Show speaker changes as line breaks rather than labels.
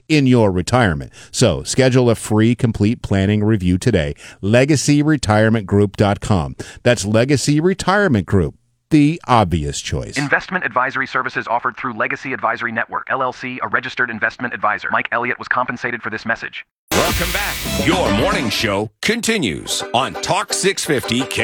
in your retirement. So schedule a free complete planning review today. LegacyRetirementGroup.com. That's Legacy Retirement Group, the obvious choice.
Investment advisory services offered through Legacy Advisory Network, LLC, a registered investment advisor. Mike Elliott was compensated for this message.
Welcome back. Your morning show continues on Talk 650